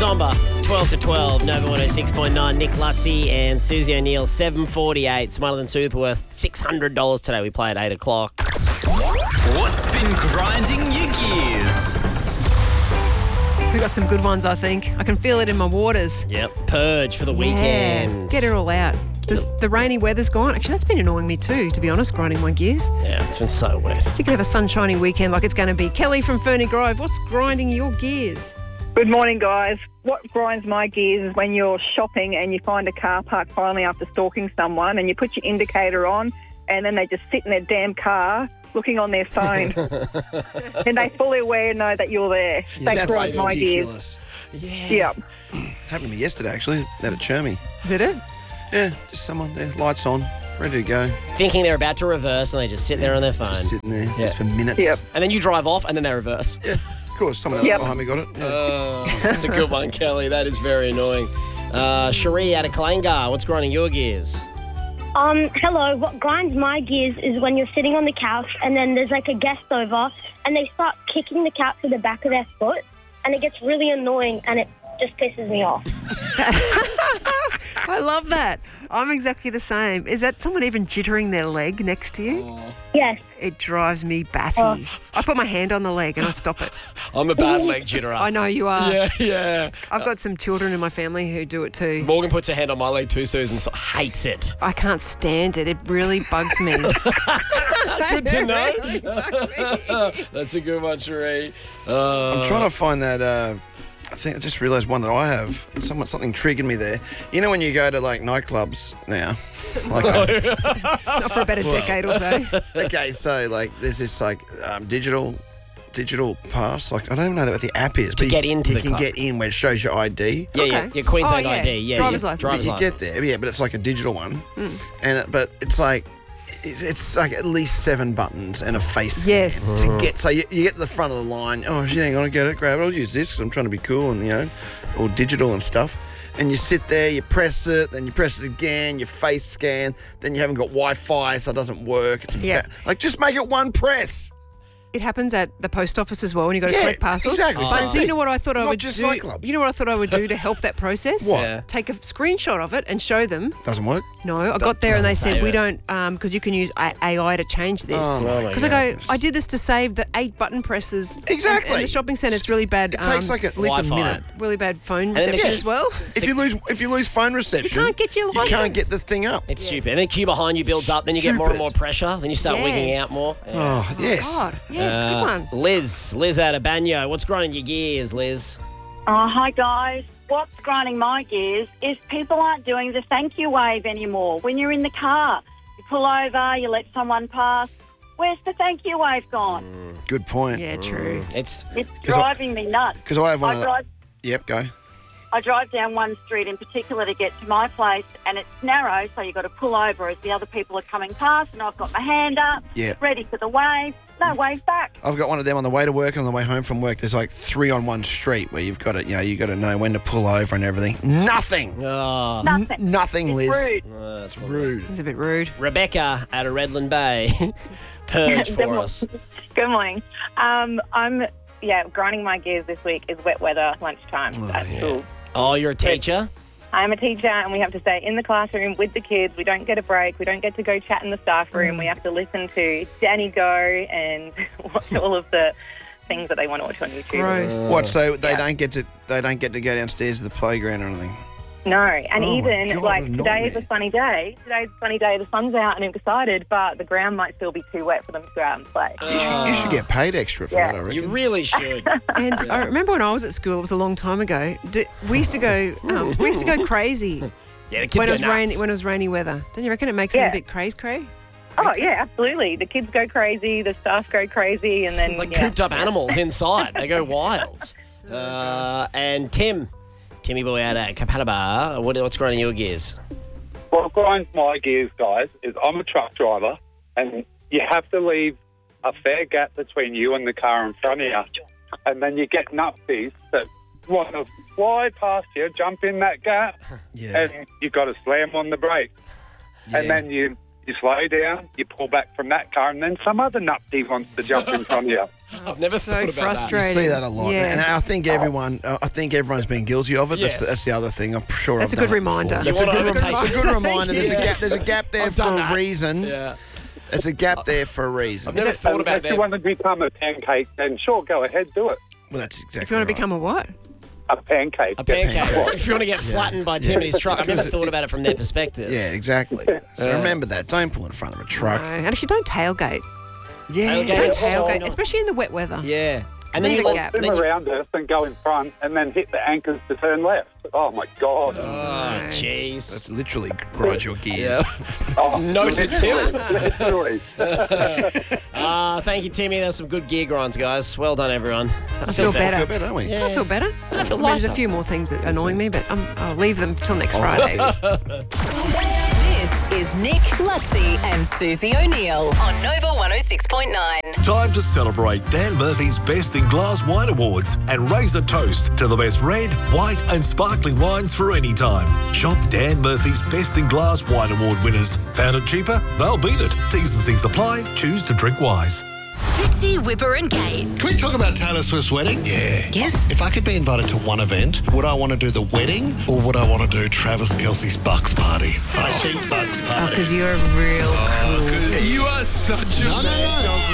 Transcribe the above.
Somber, 12 to 12, Nova 106.9, Nick Lutzy and Susie O'Neill, 7:48, Smarter Than Soothworth, $600 today. We play at 8 o'clock. What's been grinding your gears? We got some good ones, I think. I can feel it in my waters. Yep, purge for the weekend. Get it all out. The rainy weather's gone. Actually, that's been annoying me too, to be honest, grinding my gears. Yeah, it's been so wet. So you can have a sunshiny weekend like it's going to be. Kelly from Ferny Grove, what's grinding your gears? Good morning, guys. What grinds my gears is when you're shopping and you find a car park finally after stalking someone and you put your indicator on and then they just sit in their damn car looking on their phone. And they fully aware know that you're there. Yeah, That grinds my gears. ridiculous. Yeah. Happened to me yesterday, actually, out at Chermy. Did it? Yeah, just someone there, lights on, ready to go. Thinking they're about to reverse and they just sit there on their phone. Just sitting there, just for minutes. Yep. And then you drive off and then they reverse. Yeah, of course, someone else behind me got it. Yeah. That's a good one, Kelly. That is very annoying. Cherie out of Kalangar, what's grinding your gears? Hello. What grinds my gears is when you're sitting on the couch and then there's like a guest over and they start kicking the couch with the back of their foot and it gets really annoying and it just pisses me off. I love that. I'm exactly the same. Is that someone even jittering their leg next to you? Yes. It drives me batty. I put my hand on the leg and I stop it. I'm a bad leg jitterer. I know you are. Yeah. I've got some children in my family who do it too. Morgan puts her hand on my leg too, Susan hates it. I can't stand it. It really bugs me. Good to know. It really bugs me. That's a good one, Cherie. I'm trying to find that. I think I just realised one that I have. Something triggered me there. You know when you go to like nightclubs now? Like, Not for about a decade or so. okay, so like there's this like digital pass. Like I don't even know what the app is. To get into you the can club. get in where it shows your ID. Yeah, your Queensland Oh, yeah. ID. Yeah, Driver's your license. Driver's You license. get there, yeah, but it's like a digital one, but it's like at least 7 buttons and a face scan Yes. to get. So you get to the front of the line. Oh, shit, hang on, grab it. I'll use this because I'm trying to be cool and all digital and stuff. And you sit there, you press it, then you press it again, you face scan, then you haven't got Wi-Fi, so it doesn't work. It's Yeah. like just make it one press. It happens at the post office as well when you go to collect parcels. exactly. But Same so you thing. know what I thought I Not would just do? nightclubs. You know what I thought I would do to help that process? What? Yeah. Take a screenshot of it and show them. Doesn't work. No, I got there and they said save we it. don't because you can use AI to change this. Oh, my Because I go, I did this to save the 8 button presses. Exactly. In the shopping centre, it's really bad. It takes like at least Wi-Fi. a minute. really bad phone then reception yes. as well. If you lose phone reception, You can't get your you can't license. get the thing up. It's stupid. And then queue behind you builds up, then you get more and Stupid. more pressure, then you start wigging Yes. out more. Oh, yes. God, yes, good one. Liz out of Banyo. What's grinding your gears, Liz? Hi guys. What's grinding my gears is people aren't doing the thank you wave anymore. When you're in the car, you pull over, you let someone pass. Where's the thank you wave gone? Good point. Yeah, true. It's It's driving me nuts. Because I have one of the... drive, Yep, go. I drive down one street in particular to get to my place, and it's narrow, so you've got to pull over as the other people are coming past, and I've got my hand up, Yep. ready for the wave. No wave back. I've got one of them on the way to work and on the way home from work. There's like 3 on one street where you've got to, you got to know when to pull over and everything. Nothing. oh, Nothing. Nothing, It's Liz. rude. that's Rude. It's a bit rude. Rebecca out of Redland Bay. Purge Good for morning. us. Good morning. Grinding my gears this week is wet weather lunchtime at school. Oh, you're a teacher? I'm a teacher and we have to stay in the classroom with the kids. We don't get a break. We don't get to go chat in the staff room. We have to listen to Danny go and watch all of the things that they want to watch on YouTube. Gross. What? So they don't get to go downstairs to the playground or anything. No, and Oh, my even God, like what a today is nightmare. a sunny day. Today's a sunny day. The sun's out and I'm excited, but the ground might still be too wet for them to go out and play. You should get paid extra for that, I reckon. You really should. And I remember when I was at school, it was a long time ago. We used to go crazy Yeah, the kids when it go was nuts. when it was rainy weather. Don't you reckon it makes them a Yeah. bit cray? Oh yeah, absolutely. The kids go crazy, the staff go crazy, and then Like cooped up animals inside. They go wild. And Timmy boy out at Kapanabar, what's grinding your gears? What grinds my gears, guys, is I'm a truck driver and you have to leave a fair gap between you and the car in front of you. And then you get nupsies that want to fly past you, jump in that gap, Yeah. and you've got to slam on the brake. And then you slow down, you pull back from that car, and then some other nupsy wants to jump in front of you. I've never So thought about frustrating. You see that a lot, Yeah. and I think everyone's been guilty of it. Yeah. That's the other thing. I'm sure That's I've a good done it reminder. before. That's a You good, wanna it's a good reminder. There's a gap there I've for done a that. reason. Yeah. There's a gap there for a reason. I've never thought about If you that. want to become a pancake, then sure, go ahead, do it. Well, that's exactly. If you want to right. become a what? A pancake. A pancake. If you want to get flattened by Timoney's truck, I've never thought about it from their perspective. Yeah, exactly. So remember that. Don't pull in front of a truck. No, and actually, don't tailgate. Yeah. Tailgate. Don't Oh, tailgate, no. especially in the wet weather. Yeah. And then Leave you a gap. Swim around us and go in front and then hit the anchors to turn left. Oh, my God. Oh, jeez. That's literally grinds your gears. Oh, Noted, Tim. literally. Thank you, Timmy. There's some good gear grinds, guys. Well done, everyone. I feel better. Feel better, don't we? Yeah. I feel better. I feel There's a lighter. few more things that annoy me, but I'll leave them till next Friday. This is Nick, Lutzi, and Susie O'Neill on Nova 106.9. Time to celebrate Dan Murphy's Best in Glass Wine Awards and raise a toast to the best red, white and sparkling wines for any time. Shop Dan Murphy's Best in Glass Wine Award winners. Found it cheaper? They'll beat it. T's and C's apply. Choose to drink wise. Fitzy, Whipper and Kate. Can we talk about Taylor Swift's wedding? Yeah. Yes. If I could be invited to one event, would I want to do the wedding or would I want to do Travis Kelce's Bucks party? I think Bucks party. Because you're real cool. You are such a